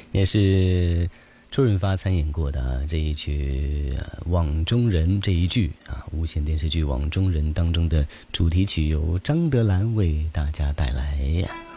也是周润发参演过的这一曲网中人这一句无线电视剧网中人当中的主题曲，由张德兰为大家带来。